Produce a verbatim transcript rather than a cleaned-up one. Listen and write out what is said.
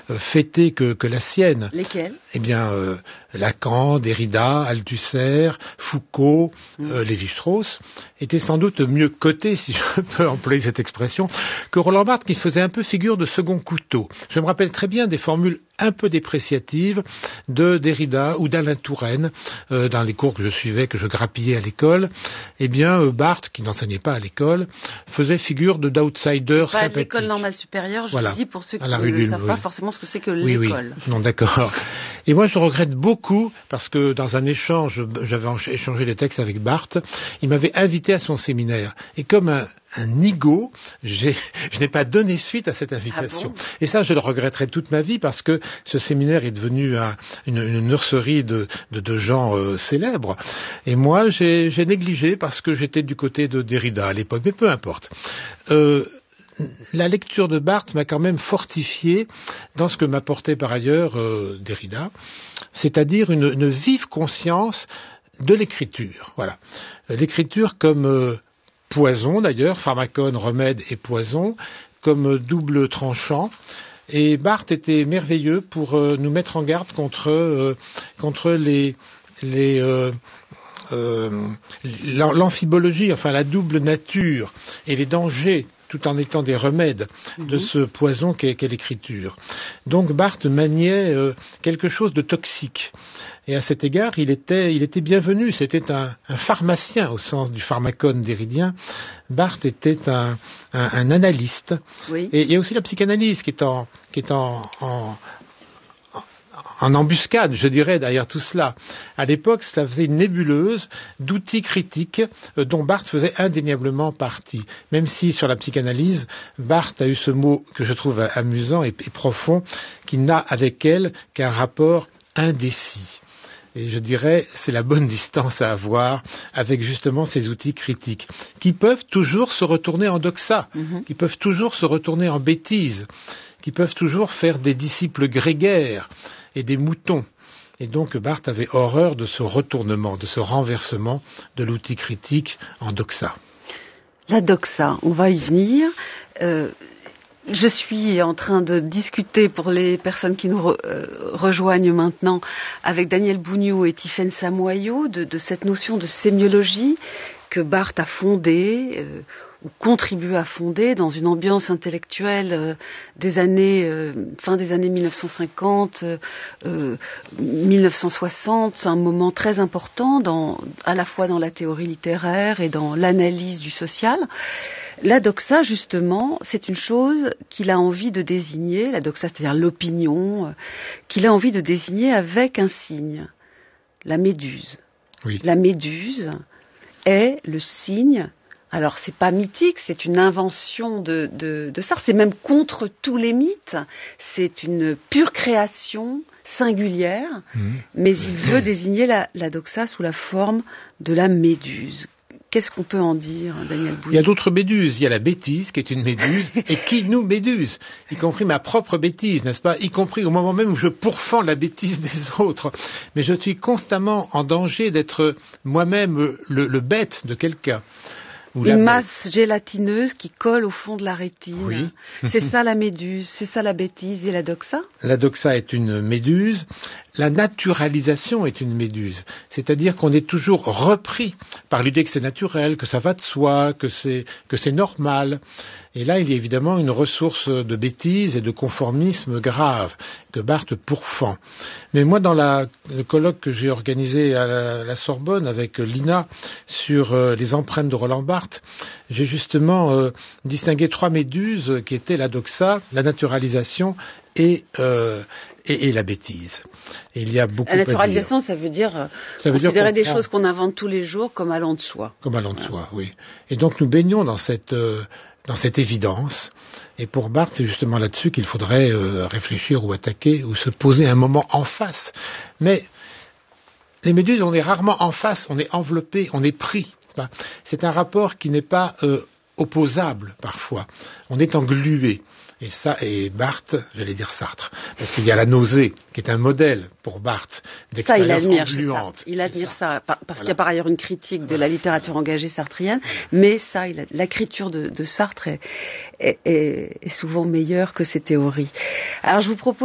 euh, fêtées que, que la sienne. Lesquelles ? Eh bien, euh, Lacan, Derrida, Althusser, Foucault, mmh. euh, Lévi-Strauss étaient sans doute mieux cotés, si je peux employer cette expression, que Roland Barthes, qui faisait un peu figure de second couteau. Je me rappelle très bien des formules un peu dépréciatives de Derrida ou d'Alain Touraine, euh, dans les cours que je suivais, que je grappillais à l'école. Eh bien, euh, Barthes, qui n'enseignait pas à l'école, faisait figure de d'outsider pas sympathique. Pas l'école normale supérieure, je voilà, le dis pour ceux qui ne ne savent oui. pas forcément ce que c'est que oui, l'école. Oui, non, d'accord. Et moi, je regrette beaucoup, parce que dans un échange, j'avais échangé des textes avec Barthes, il m'avait invité à son séminaire. Et comme un, un nigaud, j'ai, je n'ai pas donné suite à cette invitation. Ah bon ? Et ça, je le regretterai toute ma vie, parce que ce séminaire est devenu un, une, une nurserie de, de, de gens euh, célèbres. Et moi, j'ai, j'ai négligé, parce que j'étais du côté de Derrida à l'époque. Mais peu importe. Euh, La lecture de Barthes m'a quand même fortifié dans ce que m'apportait par ailleurs euh, Derrida, c'est-à-dire une, une vive conscience de l'écriture. Voilà, l'écriture comme euh, poison d'ailleurs, pharmacone, remède et poison, comme euh, double tranchant. Et Barthes était merveilleux pour euh, nous mettre en garde contre euh, contre les les euh, euh, l'amphibologie, enfin la double nature et les dangers, tout en étant des remèdes de ce poison qu'est, qu'est l'écriture. Donc Barthes maniait euh, quelque chose de toxique. Et à cet égard, il était, il était bienvenu. C'était un, un pharmacien au sens du pharmacone derridien. Barthes était un, un, un analyste. Oui. Et il y a aussi la psychanalyse qui est en, qui est en, en en embuscade, je dirais, derrière tout cela. À l'époque, cela faisait une nébuleuse d'outils critiques euh, dont Barthes faisait indéniablement partie. Même si, sur la psychanalyse, Barthes a eu ce mot que je trouve amusant et, et profond, qui n'a avec elle qu'un rapport indécis. Et je dirais, c'est la bonne distance à avoir avec justement ces outils critiques, qui peuvent toujours se retourner en doxa, mm-hmm. qui peuvent toujours se retourner en bêtises, qui peuvent toujours faire des disciples grégaires et des moutons. Et donc Barthes avait horreur de ce retournement, de ce renversement de l'outil critique en doxa. La doxa, on va y venir. Euh, je suis en train de discuter pour les personnes qui nous re, euh, rejoignent maintenant avec Daniel Bougnoux et Tiffaine Samoyau de, de cette notion de sémiologie que Barthes a fondée euh, ou contribué à fonder dans une ambiance intellectuelle euh, des années euh, fin des années mille neuf cent cinquante, euh, mille neuf cent soixante. C'est un moment très important dans, à la fois dans la théorie littéraire et dans l'analyse du social. La doxa, justement, c'est une chose qu'il a envie de désigner, la doxa, c'est-à-dire l'opinion, euh, qu'il a envie de désigner avec un signe, la méduse. Oui. La méduse est le signe. Alors, c'est pas mythique, c'est une invention de, de, de Sartre, c'est même contre tous les mythes, c'est une pure création singulière, mmh. mais il veut désigner la, la doxa sous la forme de la méduse. Qu'est-ce qu'on peut en dire, Daniel Bougnoux ? Il y a d'autres méduses. Il y a la bêtise, qui est une méduse, et qui nous méduse, y compris ma propre bêtise, n'est-ce pas ? Y compris au moment même où je pourfends la bêtise des autres. Mais je suis constamment en danger d'être moi-même le, le bête de quelqu'un. Une masse gélatineuse qui colle au fond de la rétine. Oui. C'est ça la méduse, c'est ça la bêtise et la doxa ? La doxa est une méduse. La naturalisation est une méduse. C'est-à-dire qu'on est toujours repris par l'idée que c'est naturel, que ça va de soi, que c'est, que c'est normal. Et là, il y a évidemment une ressource de bêtise et de conformisme grave que Barthes pourfend. Mais moi, dans la, le colloque que j'ai organisé à la, la Sorbonne avec Lina sur euh, les empreintes de Roland Barthes, j'ai justement euh, distingué trois méduses qui étaient la doxa, la naturalisation et, euh, et, et la bêtise. Et il y a beaucoup la naturalisation, ça veut dire euh, ça veut considérer dire des prend... choses qu'on invente tous les jours comme allant de soi. Comme allant de soi, oui. Et donc nous baignons dans cette... Euh, dans cette évidence. Et pour Barthes, c'est justement là-dessus qu'il faudrait euh, réfléchir ou attaquer ou se poser un moment en face. Mais les méduses, on est rarement en face, on est enveloppé, on est pris. C'est un rapport qui n'est pas euh, opposable parfois. On est englué. Et ça, et Barthes, j'allais dire Sartre, parce qu'il y a la nausée, qui est un modèle pour Barthes d'expérience ça, il admire engluante. Ça. Il admire ça, ça parce voilà. qu'il y a par ailleurs une critique de voilà. la littérature engagée sartrienne, mais ça, il a, l'écriture de, de Sartre est, est, est souvent meilleure que ses théories. Alors je vous propose